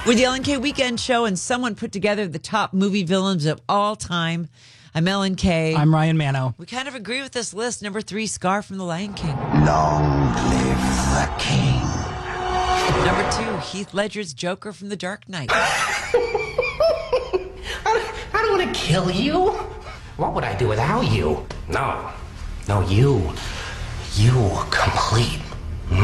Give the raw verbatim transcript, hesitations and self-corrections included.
With the Ellen K Weekend Show, and someone put together the top movie villains of all time. I'm Ellen K. I'm Ryan Mano. We kind of agree with this list. Number three, Scar from The Lion King. Long live the king. Number two, Heath Ledger's Joker from The Dark Knight. I, I don't want to kill you. What would I do without you? No. No, you. You complete